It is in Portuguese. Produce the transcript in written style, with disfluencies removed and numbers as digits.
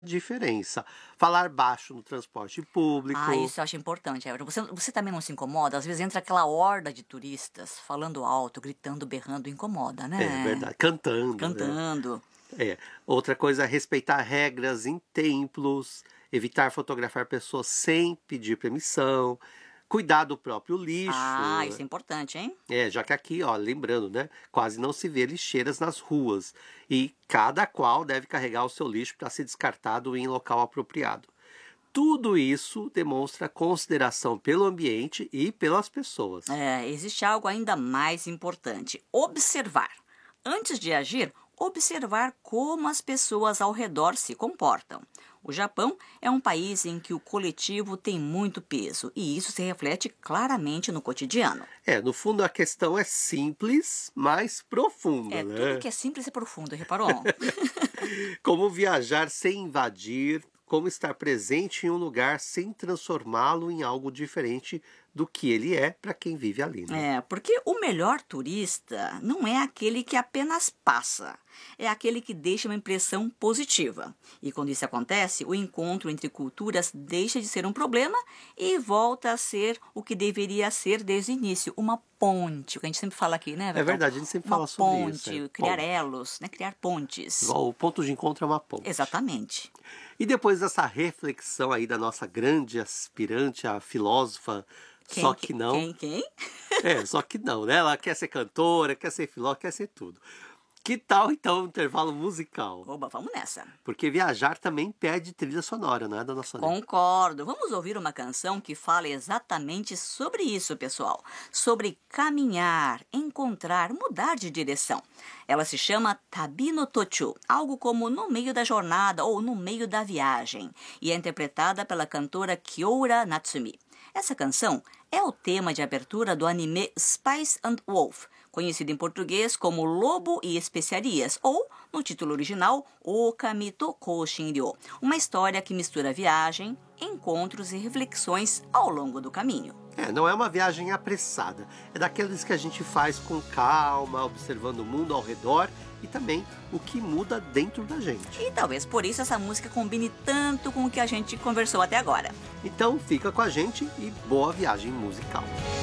diferença. Falar baixo no transporte Ah, público. isso eu acho importante, Everton. Você também não se incomoda? Às vezes entra aquela horda de turistas falando alto, gritando, berrando, incomoda, É né? verdade, cantando, né? Cantando. É. Outra coisa é respeitar regras em templos, evitar fotografar pessoas sem pedir permissão, cuidar do próprio Ah, lixo. isso é importante, hein? Já que aqui, ó, lembrando, né, quase não se vê lixeiras nas ruas e cada qual deve carregar o seu lixo para ser descartado em local apropriado. Tudo isso demonstra consideração pelo ambiente e pelas pessoas. É, existe algo ainda mais importante: observar. Antes de agir, observar como as pessoas ao redor se comportam. O Japão é um país em que o coletivo tem muito peso e isso se reflete claramente no cotidiano. No fundo a questão é simples, mas profunda, É, tudo né? que é simples e profundo, reparou? Como viajar sem invadir, como estar presente em um lugar sem transformá-lo em algo diferente do que ele é para quem vive ali, né? É, porque o melhor turista não é aquele que apenas passa, é aquele que deixa uma impressão positiva. E quando isso acontece, o encontro entre culturas deixa de ser um problema e volta a ser o que deveria ser desde o início, uma ponte, o que a gente sempre fala aqui, né, É Everton? verdade, a gente sempre Uma fala sobre isso. ponte, criar elos, né, criar pontes. Igual o ponto de encontro é uma ponte. Exatamente. E depois dessa reflexão aí da nossa grande aspirante, a filósofa, só que não. Quem? Só que não, né? Ela quer ser cantora, quer ser filósofa, quer ser tudo. Que tal então um intervalo musical? Oba, vamos nessa. Porque viajar também pede trilha sonora, não é, dona Sônia? Concordo. Vamos ouvir uma canção que fala exatamente sobre isso, pessoal. Sobre caminhar, encontrar, mudar de direção. Ela se chama Tabi no Tochu, algo como no meio da jornada ou no meio da viagem. E é interpretada pela cantora Kyoura Natsumi. Essa canção é o tema de abertura do anime Spice and Wolf, conhecido em português como Lobo e Especiarias, ou, no título original, Okami to Koshinryo, uma história que mistura viagem, encontros e reflexões ao longo do caminho. Não é uma viagem apressada, é daqueles que a gente faz com calma, observando o mundo ao redor e também o que muda dentro da gente. E talvez por isso essa música combine tanto com o que a gente conversou até agora. Então fica com a gente e boa viagem musical.